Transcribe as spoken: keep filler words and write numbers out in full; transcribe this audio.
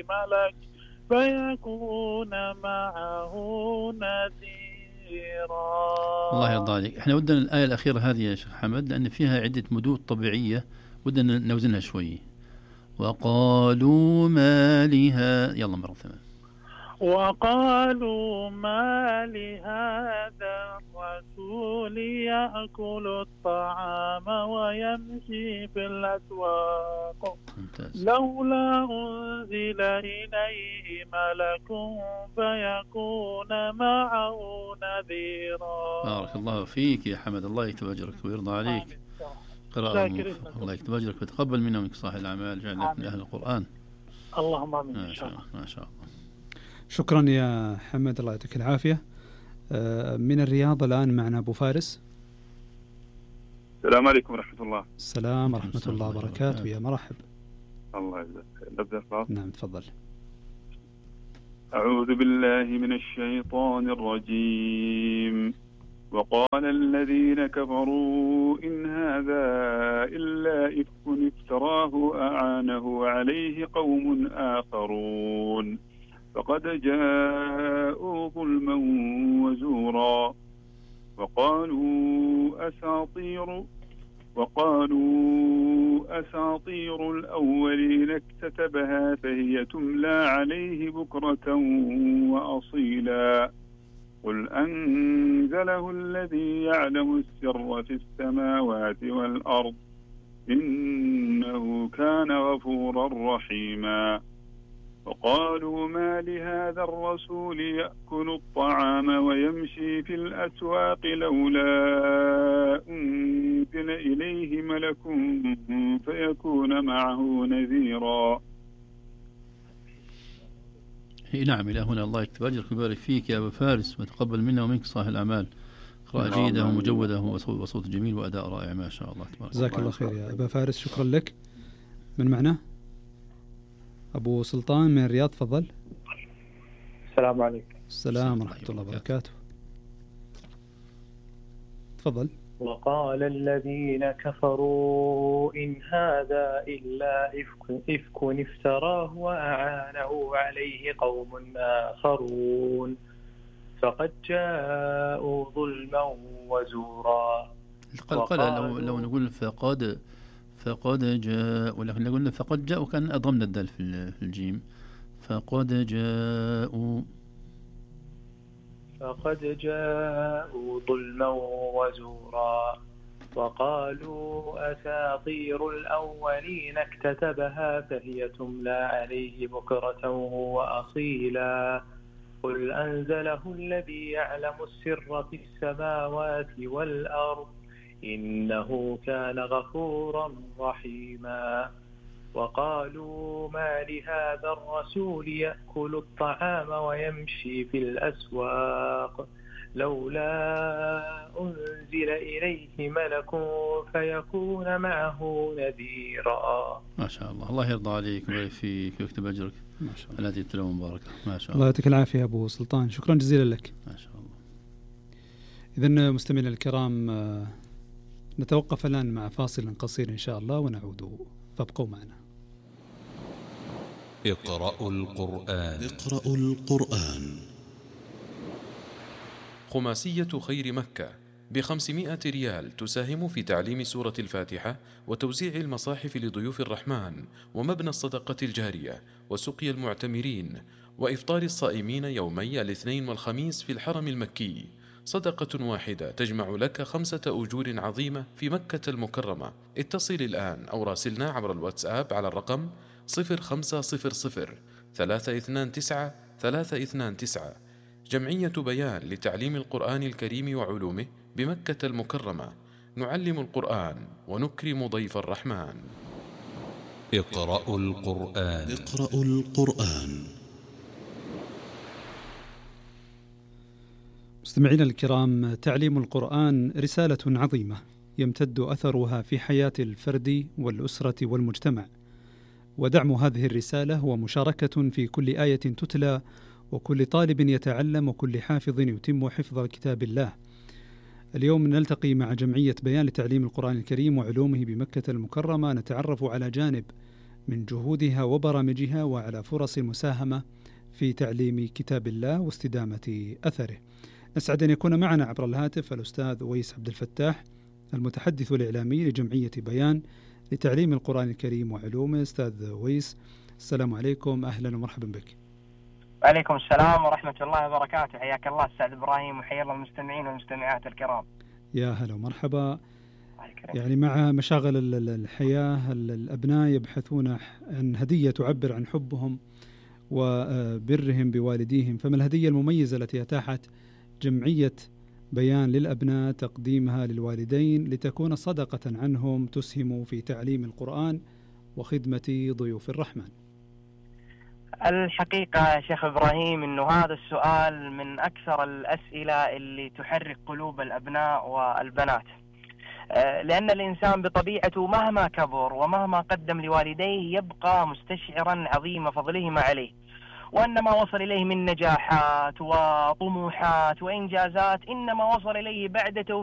ملك فيكون معه نذيرا. الله يرضى عليك. احنا ودنا الآية الأخيرة هذه يا شيخ حمد لأن فيها عدة مدود طبيعية ودنا نوزنها شوي. وقالوا ما لها، يلا مرة ثانية. وقالوا ما لهذا الرسول يأكل الطعام ويمشي في الأسواق ممتاز. لولا أنزل إليه ملك فيكون معه نذيرا. بارك الله فيك يا حمد، الله يكتب أجرك ويرضى عليك. قراءة الله يكتب أجرك ويتقبل منا ومنك صالح الأعمال، جعلنا من أهل القرآن. اللهم آمين. ما شاء الله ما شاء الله. شكرا يا حمد، الله يعطيك العافية. من الرياض الآن معنا أبو فارس. السلام عليكم ورحمة الله. السلام ورحمة الله وبركاته. يا مرحب. الله يجزاك. نبدأ خلاص. نعم تفضل. أعوذ بالله من الشيطان الرجيم. وقال الذين كفروا إن هذا إلا إفك افتراه أعانه عليه قوم آخرون فقد جاءوا ظلما وزورا وقالوا أساطير وقالوا أساطير الأولين اكتتبها فهي تملى عليه بكرة وأصيلا قل أنزله الذي يعلم السر في السماوات والأرض إنه كان غفورا رحيما وقالوا ما لهذا الرسول يأكل الطعام ويمشي في الأسواق لولا أنزل إليه ملك فيكون معه نذيرا. نعم إلى هنا. الله يكتب أجرك ويبارك فيك يا أبا فارس وتقبل منا ومنك صالح الأعمال. قراءة جيدة ومجودة وصوت جميل وأداء رائع ما شاء الله. جزاك الله خير يا أبا فارس، شكرا لك. من معنا أبو سلطان من الرياض، تفضل. السلام عليكم. السلام ورحمة الله وبركاته. تفضل. وقال الذين كفروا إن هذا إلا إفك, إفك افتراه وأعانه عليه قوم آخرون فقد جاءوا ظلما وزورا. القلقلة لو, لو نقول فقد فقد جاء، ولكن لو قلنا فقد جاء وكان أضمنا الدال في الجيم. فقد جاءوا فقد جاءوا ظلما وزورا وقالوا أساطير الأولين اكتتبها فهي تملى عليه بكرة وأصيلا قل أنزله الذي يعلم السر في السماوات والأرض إنه كان غفورا رحيما وقالوا ما لهذا الرسول يأكل الطعام ويمشي في الأسواق لولا أنزل إليه ملك فيكون معه نذيرا. ما شاء الله. الله يرضى عليك ويبارك فيك ويكتب أجرك. ما شاء الله. التي تلوم مباركة. ما شاء الله. الله يعطيك العافية أبو سلطان، شكرا جزيلا لك. ما شاء الله. إذن مستمعينا الكرام نتوقف الآن مع فاصل قصير إن شاء الله ونعود، فابقوا معنا. اقرأوا القرآن. اقرأوا القرآن. خماسية خير مكة بخمسمائة ريال تساهم في تعليم سورة الفاتحة وتوزيع المصاحف لضيوف الرحمن ومبنى الصدقة الجارية وسقي المعتمرين وإفطار الصائمين يومي الاثنين والخميس في الحرم المكي. صدقة واحدة تجمع لك خمسة أجور عظيمة في مكة المكرمة. اتصل الآن أو راسلنا عبر الواتساب على الرقم صفر خمسة صفر صفر ثلاثة اثنان تسعة ثلاثة اثنان تسعة. جمعية بيان لتعليم القرآن الكريم وعلومه بمكة المكرمة. نعلم القرآن ونكرم ضيف الرحمن. اقرأوا القرآن. اقرأوا القرآن. مستمعينا الكرام، تعليم القرآن رسالة عظيمة يمتد أثرها في حياة الفرد والأسرة والمجتمع، ودعم هذه الرسالة هو مشاركة في كل آية تتلى وكل طالب يتعلم وكل حافظ يتم حفظ كتاب الله. اليوم نلتقي مع جمعية بيان لتعليم القرآن الكريم وعلومه بمكة المكرمة، نتعرف على جانب من جهودها وبرامجها وعلى فرص المساهمة في تعليم كتاب الله واستدامة أثره. نسعد أن يكون معنا عبر الهاتف الأستاذ أويس عبد الفتاح، المتحدث الإعلامي لجمعية بيان لتعليم القرآن الكريم وعلومه. أستاذ أويس، السلام عليكم، أهلا ومرحبا بك. وعليكم السلام ورحمة الله وبركاته، حياك الله أستاذ إبراهيم، وحيا الله المستمعين والمستمعات الكرام. يا هلا ومرحبا. يعني مع مشاغل الحياة الأبناء يبحثون عن هدية تعبر عن حبهم وبرهم بوالديهم، فما الهدية المميزة التي أتاحت جمعية بيان للأبناء تقديمها للوالدين لتكون صدقة عنهم تسهم في تعليم القرآن وخدمة ضيوف الرحمن؟ الحقيقة شيخ إبراهيم أنه هذا السؤال من أكثر الأسئلة اللي تحرك قلوب الأبناء والبنات، لأن الإنسان بطبيعته مهما كبر ومهما قدم لوالديه يبقى مستشعرا عظيم فضلهما عليه، وأن ما وصل إليه من نجاحات وطموحات وإنجازات إنما وصل إليه بعد توفيق